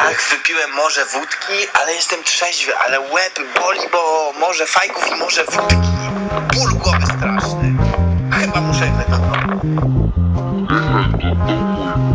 Tak, wypiłem morze wódki, ale jestem trzeźwy, ale łeb boli, bo morze fajków i morze wódki. Ból głowy straszny. Chyba muszę